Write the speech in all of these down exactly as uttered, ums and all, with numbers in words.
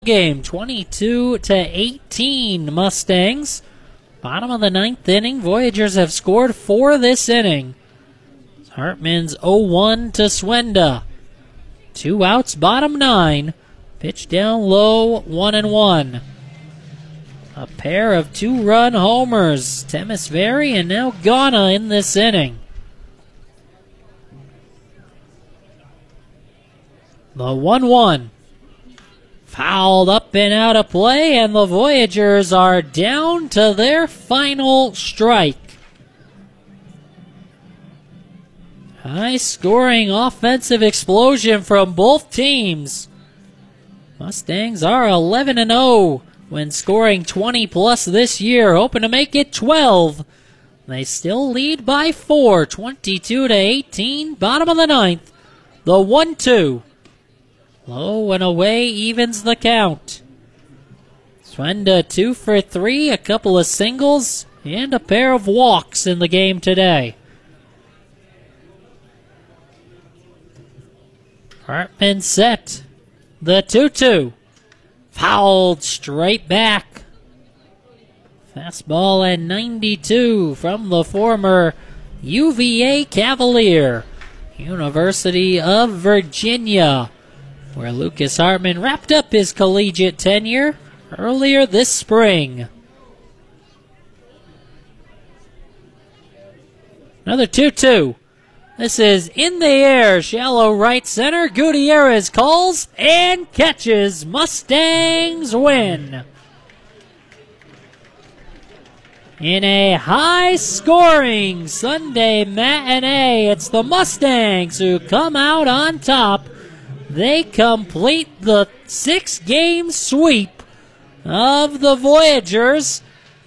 Game twenty-two to eighteen Mustangs. Bottom of the ninth inning. Voyagers have scored four this inning. Hartman's oh one to Swenda. Two outs, bottom nine. Pitch down low, one and one. A pair of two-run homers. Temisveri and now Ghana in this inning. The one one. Fouled up and out of play, and the Voyagers are down to their final strike. High-scoring offensive explosion from both teams. Mustangs are eleven and oh when scoring twenty plus this year, hoping to make it twelve. They still lead by four, twenty-two to eighteen, bottom of the ninth. The one two. Low and away evens the count. Swenda two for three, a couple of singles, and a pair of walks in the game today. Hartman set. The two two. Fouled straight back. Fastball at ninety-two from the former U V A Cavalier, University of Virginia, where Lucas Hartman wrapped up his collegiate tenure earlier this spring. Another two two. This is in the air, shallow right center. Gutierrez calls and catches. Mustangs win. In a high-scoring Sunday matinee, it's the Mustangs who come out on top. They complete the six-game sweep of the Voyagers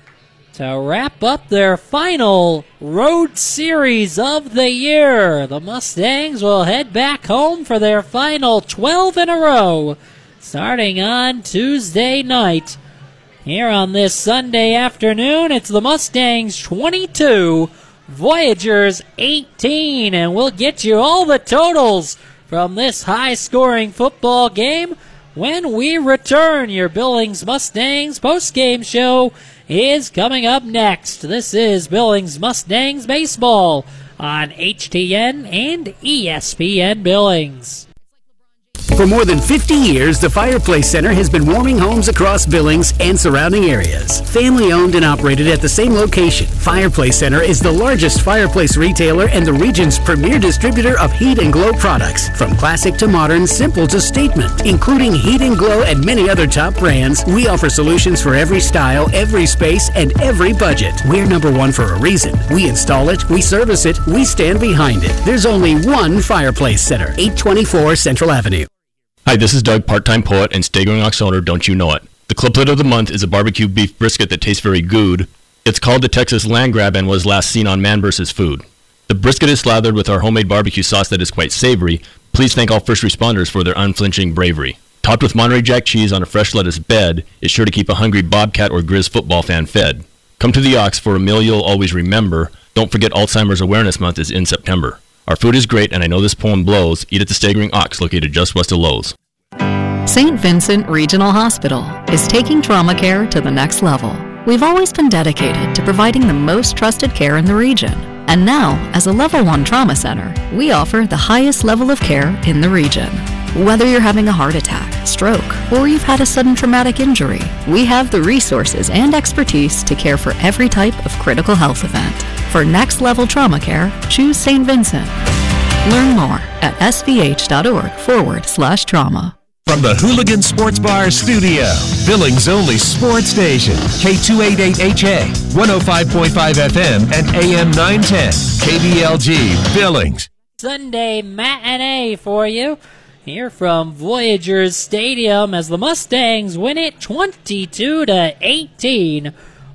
to wrap up their final road series of the year. The Mustangs will head back home for their final twelve in a row, starting on Tuesday night. Here on this Sunday afternoon, it's the Mustangs twenty-two, Voyagers eighteen, and we'll get you all the totals from this high-scoring football game when we return. Your Billings Mustangs post-game show is coming up next. This is Billings Mustangs Baseball on H T N and E S P N Billings. For more than fifty years, the Fireplace Center has been warming homes across Billings and surrounding areas. Family owned and operated at the same location, Fireplace Center is the largest fireplace retailer and the region's premier distributor of Heat and Glow products. From classic to modern, simple to statement. Including Heat and Glow and many other top brands, we offer solutions for every style, every space, and every budget. We're number one for a reason. We install it, we service it, we stand behind it. There's only one Fireplace Center, eight twenty-four Central Avenue. Hi, this is Doug, part-time poet and Staggering Ox owner, Don't You Know It. The clublet of the month is a barbecue beef brisket that tastes very good. It's called the Texas Land Grab and was last seen on Man versus. Food. The brisket is slathered with our homemade barbecue sauce that is quite savory. Please thank all first responders for their unflinching bravery. Topped with Monterey Jack cheese on a fresh lettuce bed, it's sure to keep a hungry Bobcat or Grizz football fan fed. Come to the Ox for a meal you'll always remember. Don't forget Alzheimer's Awareness Month is in September. Our food is great, and I know this poem blows. Eat at the Staggering Ox, located just west of Lowe's. Saint Vincent Regional Hospital is taking trauma care to the next level. We've always been dedicated to providing the most trusted care in the region. And now, as a level one trauma center, we offer the highest level of care in the region. Whether you're having a heart attack, stroke, or you've had a sudden traumatic injury, we have the resources and expertise to care for every type of critical health event. For next level trauma care, choose Saint Vincent. Learn more at svh.org forward slash trauma. From the Hooligan Sports Bar studio, Billings' only sports station, K two eighty-eight H A, one oh five point five F M and A M nine ten, K B L G, Billings. Sunday matinee for you here from Voyagers Stadium as the Mustangs win it twenty-two to eighteen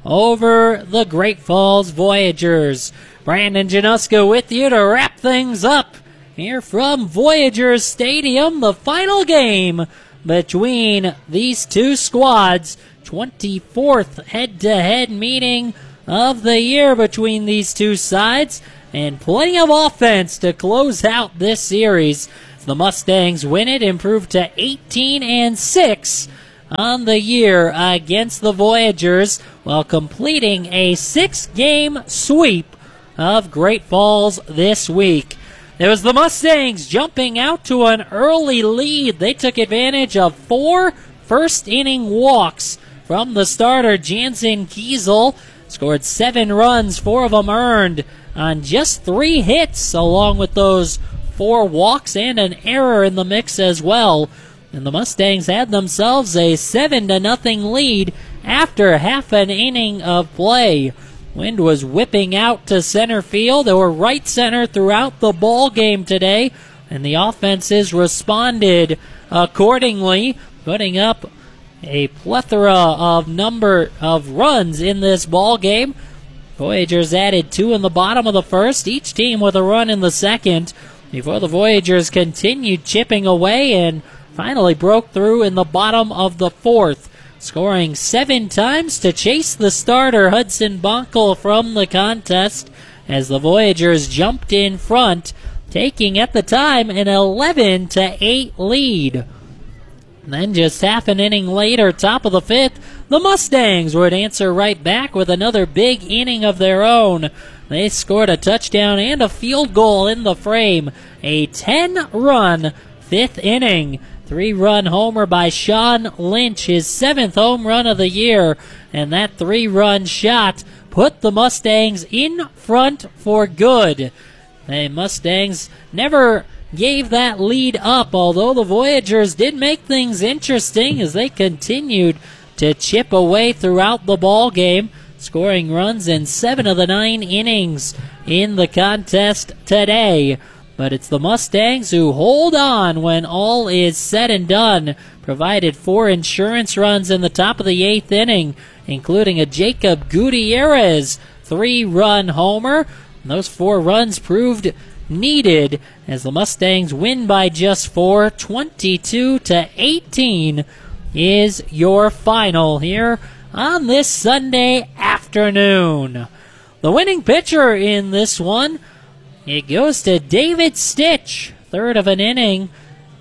over the Great Falls Voyagers. Brandon Januska with you to wrap things up here from Voyagers Stadium, the final game between these two squads. twenty-fourth head-to-head meeting of the year between these two sides, and plenty of offense to close out this series. The Mustangs win it, improve to eighteen and six on the year against the Voyagers while completing a six-game sweep of Great Falls this week. It was the Mustangs jumping out to an early lead. They took advantage of four first-inning walks from the starter, Jansen Kiesel. Scored seven runs, four of them earned on just three hits, along with those four walks and an error in the mix as well. And the Mustangs had themselves a seven to nothing lead after half an inning of play. Wind was whipping out to center field. They were right center throughout the ball game today, and the offenses responded accordingly, putting up a plethora of number of runs in this ball game. Voyagers added two in the bottom of the first, each team with a run in the second, before the Voyagers continued chipping away and finally broke through in the bottom of the fourth, scoring seven times to chase the starter, Hudson Bonkel, from the contest as the Voyagers jumped in front, taking at the time an eleven to eight lead. And then just half an inning later, top of the fifth, the Mustangs would answer right back with another big inning of their own. They scored a touchdown and a field goal in the frame. A ten-run fifth inning. Three-run homer by Sean Lynch, his seventh home run of the year. And that three-run shot put the Mustangs in front for good. The Mustangs never gave that lead up, although the Voyagers did make things interesting as they continued to chip away throughout the ball game, scoring runs in seven of the nine innings in the contest today. But it's the Mustangs who hold on when all is said and done. Provided four insurance runs in the top of the eighth inning, including a Jacob Gutierrez three-run homer. And those four runs proved needed as the Mustangs win by just four. twenty-two to eighteen is your final here on this Sunday afternoon. The winning pitcher in this one, it goes to David Stitch, third of an inning,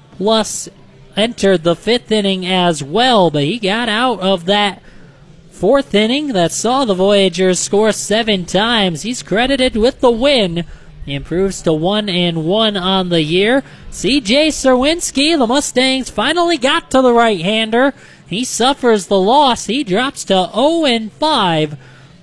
plus entered the fifth inning as well, but he got out of that fourth inning that saw the Voyagers score seven times. He's credited with the win. He improves to one and one on the year. C J Serwinski, the Mustangs finally got to the right-hander. He suffers the loss. He drops to oh and five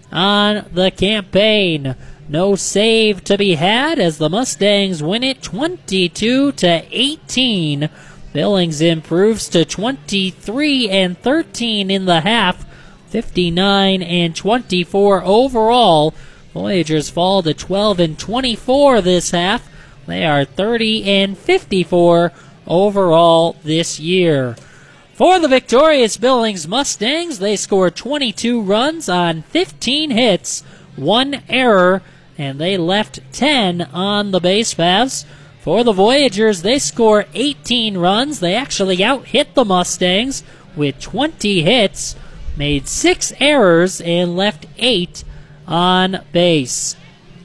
on the campaign. No save to be had as the Mustangs win it twenty-two to eighteen. Billings improves to twenty-three and thirteen in the half, fifty-nine and twenty-four overall. Voyagers fall to twelve and twenty-four this half. They are thirty and fifty-four overall this year. For the victorious Billings Mustangs, they scored twenty-two runs on fifteen hits, one error, and they left ten on the base paths. For the Voyagers, they score eighteen runs. They actually out-hit the Mustangs with twenty hits, made six errors, and left eight on base.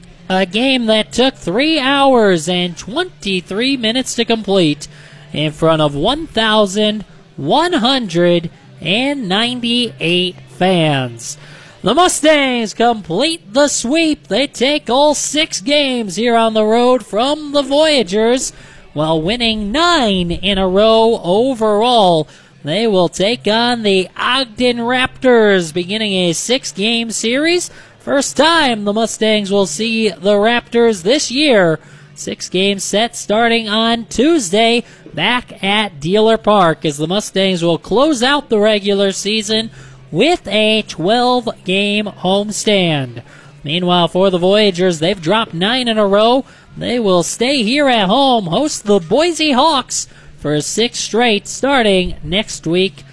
A game that took three hours and twenty-three minutes to complete in front of one thousand one hundred ninety-eight fans. The Mustangs complete the sweep. They take all six games here on the road from the Voyagers while winning nine in a row overall. They will take on the Ogden Raptors, beginning a six-game series. First time the Mustangs will see the Raptors this year. Six-game set starting on Tuesday back at Dealer Park as the Mustangs will close out the regular season with a twelve-game homestand. Meanwhile, for the Voyagers, they've dropped nine in a row. They will stay here at home, host the Boise Hawks for six straight starting next week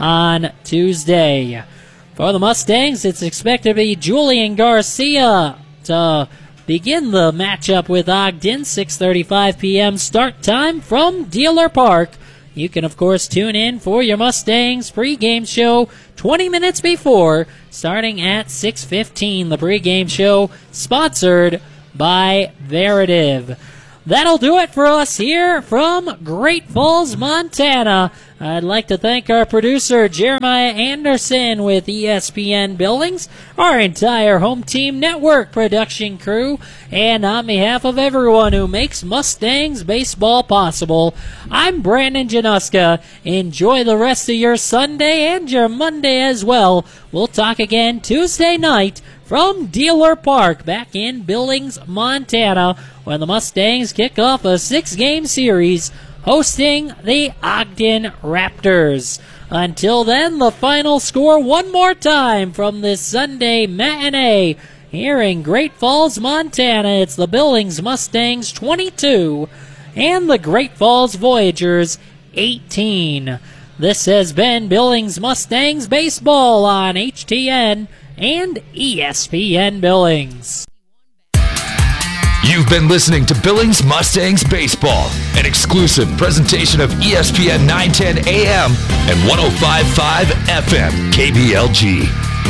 on Tuesday. For the Mustangs, it's expected to be Julian Garcia to begin the matchup with Ogden. six thirty-five p.m. start time from Dealer Park. You can, of course, tune in for your Mustangs pregame show twenty minutes before, starting at six fifteen. The pregame show sponsored by Veritiv. That'll do it for us here from Great Falls, Montana I'd like to thank our producer, Jeremiah Anderson with E S P N Billings, our entire Home Team Network production crew, and on behalf of everyone who makes Mustangs baseball possible, I'm Brandon Januska. Enjoy the rest of your Sunday and your Monday as well. We'll talk again Tuesday night from Dealer Park back in Billings, Montana, when the Mustangs kick off a six-game series hosting the Ogden Raptors. Until then, the final score one more time from this Sunday matinee here in Great Falls, Montana. It's the Billings Mustangs twenty-two and the Great Falls Voyagers eighteen. This has been Billings Mustangs Baseball on H T N and E S P N Billings. You've been listening to Billings Mustangs Baseball, an exclusive presentation of E S P N nine ten A M and one oh five point five F M K B L G.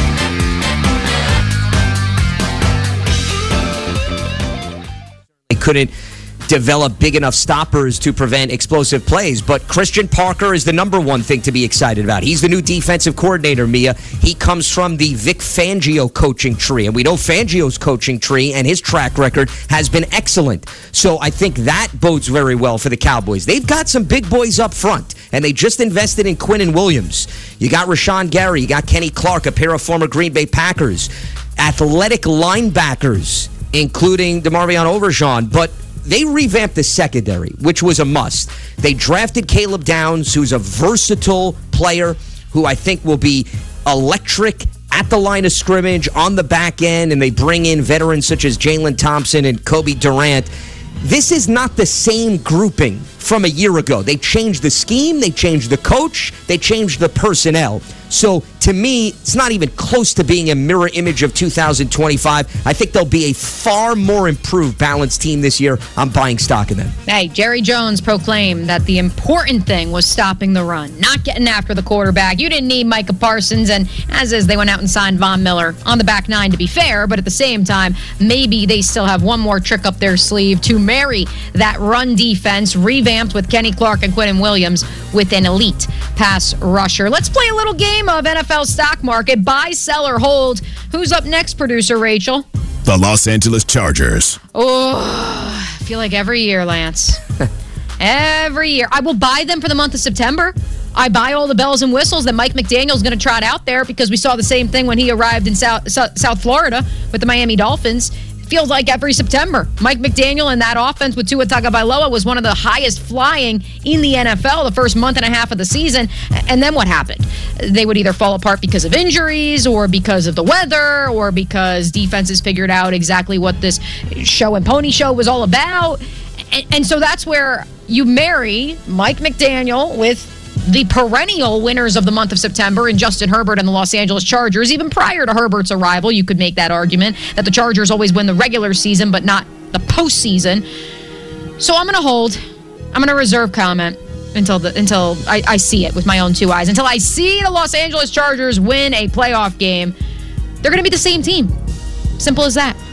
They couldn't develop big enough stoppers to prevent explosive plays, but Christian Parker is the number one thing to be excited about. He's the new defensive coordinator, Mia. He comes from the Vic Fangio coaching tree, and we know Fangio's coaching tree and his track record has been excellent. So I think that bodes very well for the Cowboys. They've got some big boys up front, and they just invested in Quinnen Williams. You got Rashawn Gary, you got Kenny Clark, a pair of former Green Bay Packers, athletic linebackers, including DeMarvion Overshawn, but they revamped the secondary, which was a must. They drafted Caleb Downs, who's a versatile player who I think will be electric at the line of scrimmage, on the back end, and they bring in veterans such as Jalen Thompson and Kobe Durant. This is not the same grouping from a year ago. They changed the scheme, they changed the coach, they changed the personnel. So, to me, it's not even close to being a mirror image of two thousand twenty-five. I think they'll be a far more improved, balanced team this year. I'm buying stock in them. Hey, Jerry Jones proclaimed that the important thing was stopping the run, not getting after the quarterback. You didn't need Micah Parsons, and as is, they went out and signed Von Miller on the back nine, to be fair, but at the same time, maybe they still have one more trick up their sleeve to marry that run defense, revamped with Kenny Clark and Quinnen Williams with an elite pass rusher. Let's play a little game of N F L stock market. Buy, sell, or hold. Who's up next, producer Rachel? The Los Angeles Chargers. Oh, I feel like every year, Lance. Every year. I will buy them for the month of September. I buy all the bells and whistles that Mike McDaniel's going to trot out there, because we saw the same thing when he arrived in South, South Florida with the Miami Dolphins. Feels like every September. Mike McDaniel and that offense with Tua Tagovailoa was one of the highest flying in the N F L the first month and a half of the season. And then what happened? They would either fall apart because of injuries, or because of the weather, or because defenses figured out exactly what this show and pony show was all about. And, and so that's where you marry Mike McDaniel with the perennial winners of the month of September in Justin Herbert and the Los Angeles Chargers. Even prior to Herbert's arrival, you could make that argument that the Chargers always win the regular season but not the postseason. So I'm going to hold. I'm going to reserve comment until the, until I, I see it with my own two eyes. Until I see the Los Angeles Chargers win a playoff game, they're going to be the same team. Simple as that.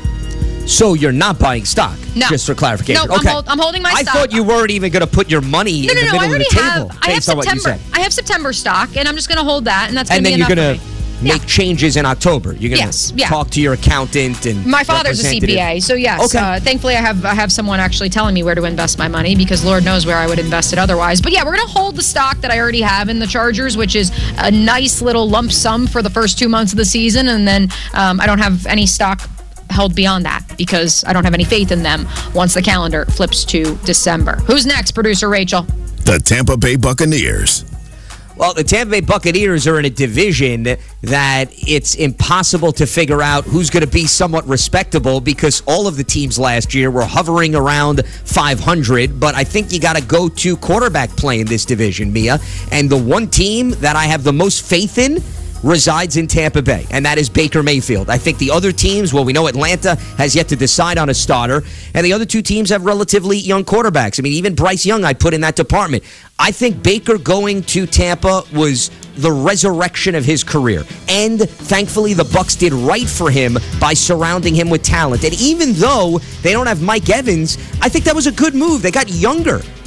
So you're not buying stock, no. Just for clarification. No, okay. I'm, hold, I'm holding my I stock. I thought you weren't even going to put your money no, in no, the no, middle I of the already table have, I have based on what you September. said. I have September stock, and I'm just going to hold that, and that's going and to be then enough you're gonna for me. make yeah. changes in October. You're going to yes, yeah. talk to your accountant and my father's a C P A, so yes. Okay. Uh, thankfully, I have I have someone actually telling me where to invest my money, because Lord knows where I would invest it otherwise. But yeah, we're going to hold the stock that I already have in the Chargers, which is a nice little lump sum for the first two months of the season, and then um, I don't have any stock held beyond that, because I don't have any faith in them once the calendar flips to December. Who's next, producer Rachel? The Tampa Bay Buccaneers. Well, the Tampa Bay Buccaneers are in a division that it's impossible to figure out who's going to be somewhat respectable, because all of the teams last year were hovering around five hundred. But I think you got to go to quarterback play in this division, Mia. And the one team that I have the most faith in resides in Tampa Bay, and that is Baker Mayfield. I think the other teams, well, we know Atlanta has yet to decide on a starter, and the other two teams have relatively young quarterbacks. I mean, even Bryce Young I put in that department. I think Baker going to Tampa was the resurrection of his career, and thankfully the Bucs did right for him by surrounding him with talent. And even though they don't have Mike Evans, I think that was a good move. They got younger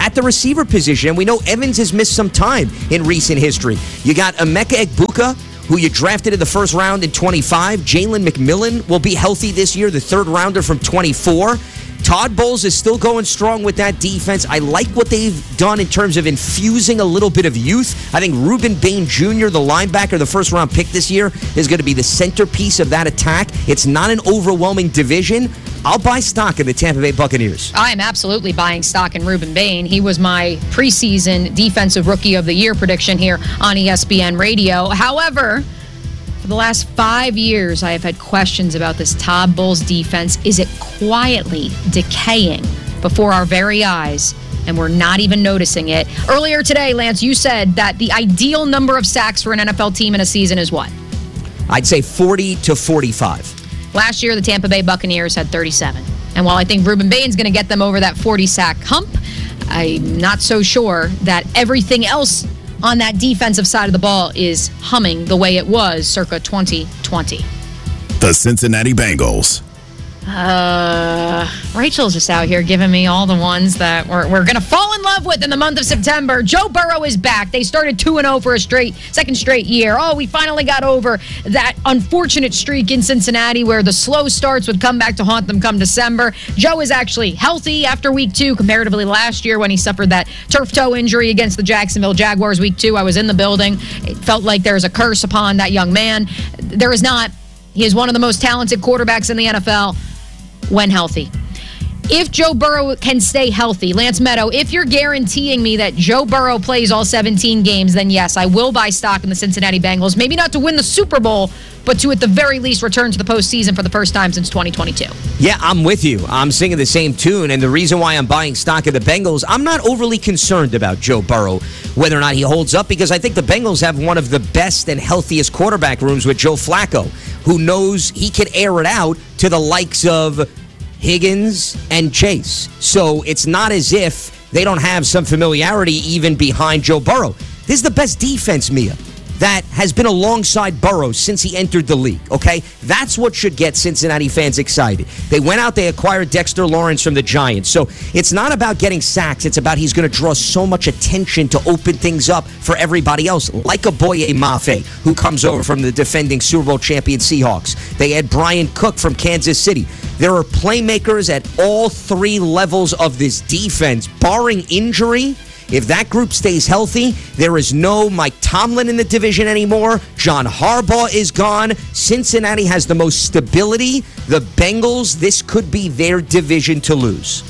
at the receiver position. And we know Evans has missed some time in recent history. You got Emeka Egbuka, who you drafted in the first round in twenty-five. Jalen McMillan will be healthy this year, the third rounder from twenty-four. Todd Bowles is still going strong with that defense. I like what they've done in terms of infusing a little bit of youth. I think Ruben Bain Junior, the linebacker, the first-round pick this year, is going to be the centerpiece of that attack. It's not an overwhelming division. I'll buy stock in the Tampa Bay Buccaneers. I am absolutely buying stock in Ruben Bain. He was my preseason Defensive Rookie of the Year prediction here on E S P N Radio. However, for the last five years, I have had questions about this Todd Bowles defense. Is it quietly decaying before our very eyes, and we're not even noticing it? Earlier today, Lance, you said that the ideal number of sacks for an N F L team in a season is what? I'd say forty to forty-five. Last year, the Tampa Bay Buccaneers had thirty-seven. And while I think Ruben Bain's going to get them over that forty-sack hump, I'm not so sure that everything else on that defensive side of the ball is humming the way it was circa twenty twenty. The Cincinnati Bengals. Uh, Rachel's just out here giving me all the ones that we're, we're going to fall in love with in the month of September. Joe Burrow is back. They started two and oh for a straight, second straight year. Oh, we finally got over that unfortunate streak in Cincinnati where the slow starts would come back to haunt them come December. Joe is actually healthy after week two, comparatively last year when he suffered that turf toe injury against the Jacksonville Jaguars week two. I was in the building. It felt like there was a curse upon that young man. There is not. He is one of the most talented quarterbacks in the N F L when healthy. If Joe Burrow can stay healthy, Lance Meadow, if you're guaranteeing me that Joe Burrow plays all seventeen games, then yes, I will buy stock in the Cincinnati Bengals. Maybe not to win the Super Bowl, but to at the very least return to the postseason for the first time since twenty twenty-two. Yeah, I'm with you. I'm singing the same tune, and the reason why I'm buying stock of the Bengals, I'm not overly concerned about Joe Burrow, whether or not he holds up, because I think the Bengals have one of the best and healthiest quarterback rooms with Joe Flacco, who knows he can air it out to the likes of Higgins and Chase. So it's not as if they don't have some familiarity even behind Joe Burrow. This is the best defense, Mia, that has been alongside Burrow since he entered the league, okay? That's what should get Cincinnati fans excited. They went out, they acquired Dexter Lawrence from the Giants. So it's not about getting sacks. It's about he's going to draw so much attention to open things up for everybody else, like a Boye Mafe, who comes over from the defending Super Bowl champion Seahawks. They had Brian Cook from Kansas City. There are playmakers at all three levels of this defense, barring injury. If that group stays healthy, there is no Mike Tomlin in the division anymore. John Harbaugh is gone. Cincinnati has the most stability. The Bengals, this could be their division to lose.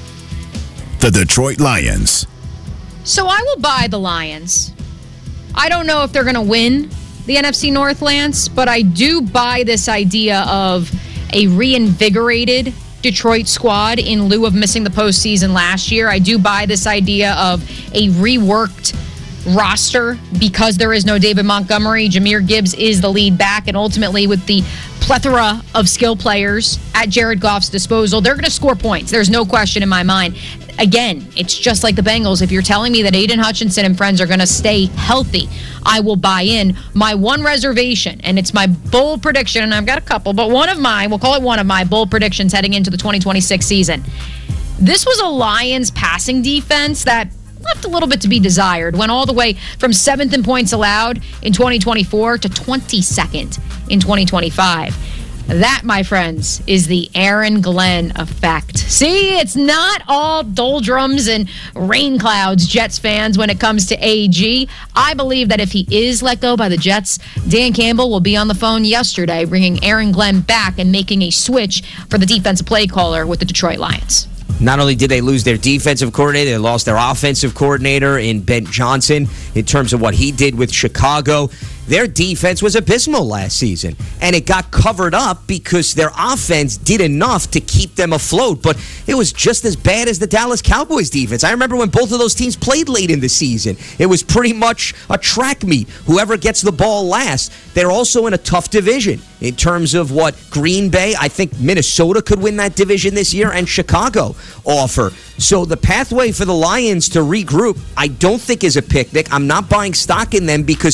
The Detroit Lions. So I will buy the Lions. I don't know if they're going to win the N F C North, Lance, but I do buy this idea of a reinvigorated Detroit squad in lieu of missing the postseason last year. I do buy this idea of a reworked roster because there is no David Montgomery. Jahmyr Gibbs is the lead back, and ultimately with the plethora of skill players at Jared Goff's disposal, they're going to score points. There's no question in my mind. Again, it's just like the Bengals. If you're telling me that Aiden Hutchinson and friends are going to stay healthy, I will buy in. My one reservation, and it's my bold prediction, and I've got a couple, but one of mine, we'll call it one of my bold predictions heading into the twenty twenty-six season. This was a Lions passing defense that left a little bit to be desired. Went all the way from seventh in points allowed in twenty twenty-four to twenty-second in twenty twenty-five. That, my friends, is the Aaron Glenn effect. See, it's not all doldrums and rain clouds, Jets fans, when it comes to A G. I believe that if he is let go by the Jets, Dan Campbell will be on the phone yesterday bringing Aaron Glenn back and making a switch for the defensive play caller with the Detroit Lions. Not only did they lose their defensive coordinator, they lost their offensive coordinator in Ben Johnson in terms of what he did with Chicago. Their defense was abysmal last season, and it got covered up because their offense did enough to keep them afloat, but it was just as bad as the Dallas Cowboys defense. I remember when both of those teams played late in the season. It was pretty much a track meet. Whoever gets the ball last. They're also in a tough division in terms of what Green Bay, I think Minnesota could win that division this year, and Chicago offer. So the pathway for the Lions to regroup, I don't think is a picnic. I'm not buying stock in them because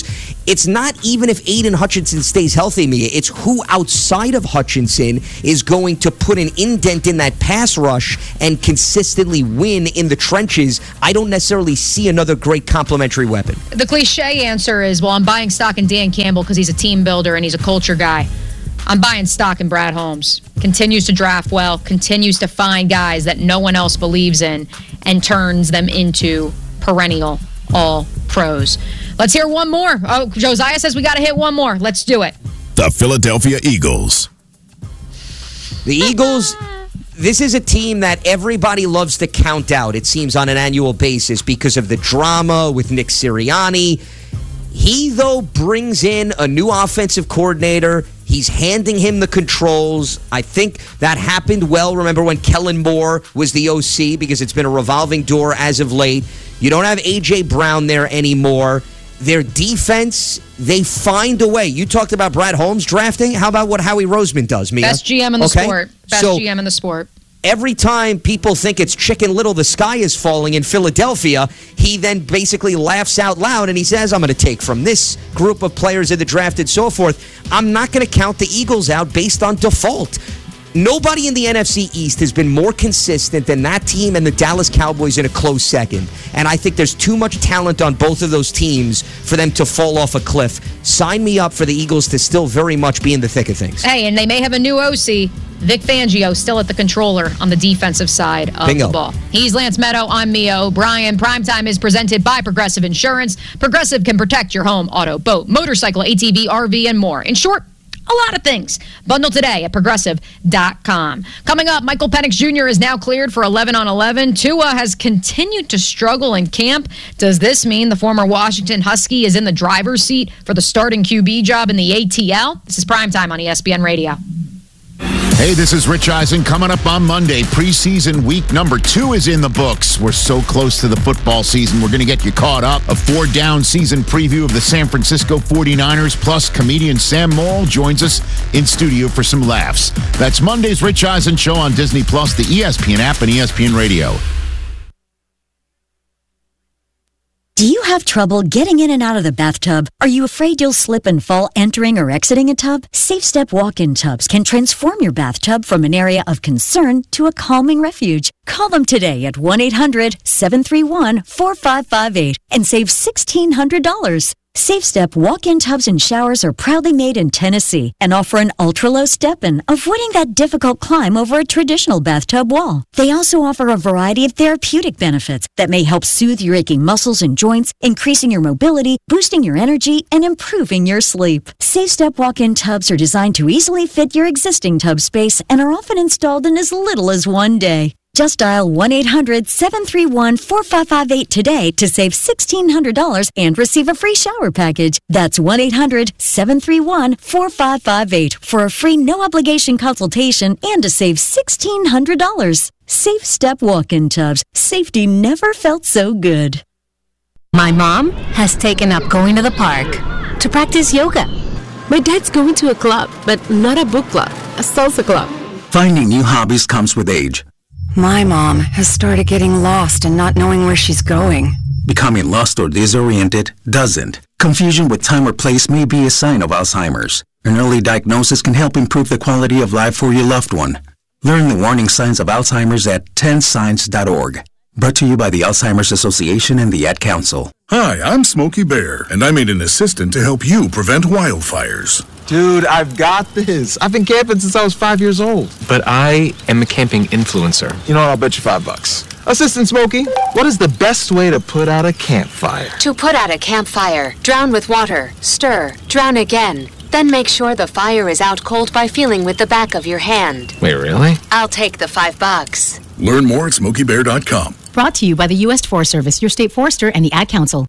it's not even if Aiden Hutchinson stays healthy, Mia. It's who outside of Hutchinson is going to put an indent in that pass rush and consistently win in the trenches. I don't necessarily see another great complementary weapon. The cliche answer is, well, I'm buying stock in Dan Campbell because he's a team builder and he's a culture guy. I'm buying stock in Brad Holmes. Continues to draft well, continues to find guys that no one else believes in, and turns them into perennial all-pros. Let's hear one more. Oh, Josiah says we got to hit one more. Let's do it. The Philadelphia Eagles. The Eagles, this is a team that everybody loves to count out, it seems, on an annual basis because of the drama with Nick Sirianni. He, though, brings in a new offensive coordinator. He's handing him the controls. I think that happened well. Remember when Kellen Moore was the O C, because it's been a revolving door as of late. You don't have A J. Brown there anymore. Their defense, they find a way. You talked about Brad Holmes drafting. How about what Howie Roseman does, Mia? Best G M in the okay? sport. Best so, G M in the sport. Every time people think it's Chicken Little, the sky is falling in Philadelphia, he then basically laughs out loud and he says, I'm going to take from this group of players in the draft and so forth. I'm not going to count the Eagles out based on default. Nobody in the N F C East has been more consistent than that team and the Dallas Cowboys in a close second. And I think there's too much talent on both of those teams for them to fall off a cliff. Sign me up for the Eagles to still very much be in the thick of things. Hey, and they may have a new O C. Vic Fangio still at the controller on the defensive side of Bingo. the ball. He's Lance Meadow. I'm Mia O'Brien. Primetime is presented by Progressive Insurance. Progressive can protect your home, auto, boat, motorcycle, A T V, R V, and more. In short, a lot of things. Bundle today at progressive dot com. Coming up, Michael Penix Junior is now cleared for eleven on eleven. Tua has continued to struggle in camp. Does this mean the former Washington Husky is in the driver's seat for the starting Q B job in the A T L? This is Primetime on E S P N Radio. Hey, this is Rich Eisen. Coming up on Monday, preseason week number two is in the books. We're so close to the football season. We're going to get you caught up. A four-down season preview of the San Francisco forty-niners, plus comedian Sam Morrill joins us in studio for some laughs. That's Monday's Rich Eisen Show on Disney Plus, the E S P N app, and E S P N Radio. Do you have trouble getting in and out of the bathtub? Are you afraid you'll slip and fall entering or exiting a tub? Safe Step walk-in tubs can transform your bathtub from an area of concern to a calming refuge. Call them today at one eight hundred seven three one four five five eight and save sixteen hundred dollars. Safe Step walk-in tubs and showers are proudly made in Tennessee and offer an ultra-low step-in, avoiding that difficult climb over a traditional bathtub wall. They also offer a variety of therapeutic benefits that may help soothe your aching muscles and joints, increasing your mobility, boosting your energy, and improving your sleep. Safe Step walk-in tubs are designed to easily fit your existing tub space and are often installed in as little as one day. Just dial one eight hundred seven three one four five five eight today to save sixteen hundred dollars and receive a free shower package. That's one eight hundred seven three one four five five eight for a free no-obligation consultation and to save sixteen hundred dollars. Safe Step walk-in tubs. Safety never felt so good. My mom has taken up going to the park to practice yoga. My dad's going to a club, but not a book club, a salsa club. Finding new hobbies comes with age. My mom has started getting lost and not knowing where she's going. Becoming lost or disoriented doesn't. Confusion with time or place may be a sign of Alzheimer's. An early diagnosis can help improve the quality of life for your loved one. Learn the warning signs of Alzheimer's at ten signs dot org. Brought to you by the Alzheimer's Association and the Ad Council. Hi, I'm Smokey Bear, and I made an assistant to help you prevent wildfires. Dude, I've got this. I've been camping since I was five years old. But I am a camping influencer. You know what? I'll bet you five bucks. Assistant Smokey, what is the best way to put out a campfire? To put out a campfire, drown with water, stir, drown again. Then make sure the fire is out cold by feeling with the back of your hand. Wait, really? I'll take the five bucks. Learn more at smokey bear dot com. Brought to you by the U S Forest Service, your state forester, and the Ad Council.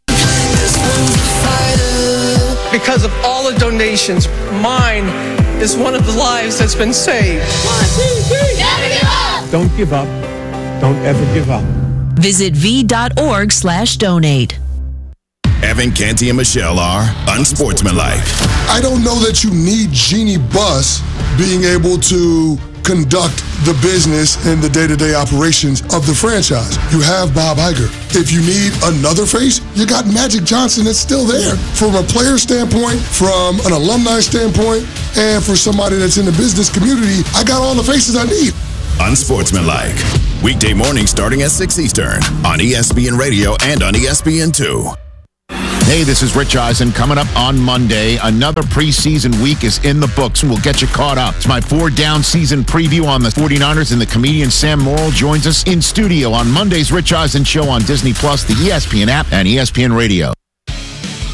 Because of all the donations, mine is one of the lives that's been saved. One, two, three, never give up! Don't give up. Don't ever give up. Visit v dot org slash donate. Kevin, Canty, and Michelle are unsportsmanlike. I don't know that you need Jeannie Buss being able to conduct the business and the day-to-day operations of the franchise. You have Bob Iger. If you need another face, you got Magic Johnson that's still there. From a player standpoint, from an alumni standpoint, and for somebody that's in the business community, I got all the faces I need. Unsportsmanlike. Weekday morning starting at six Eastern on E S P N Radio and on E S P N two. Hey, this is Rich Eisen. Coming up on Monday, another preseason week is in the books, and we'll get you caught up. It's my four-down season preview on the 49ers, and the comedian Sam Morrill joins us in studio on Monday's Rich Eisen Show on Disney Plus, the E S P N app, and E S P N Radio.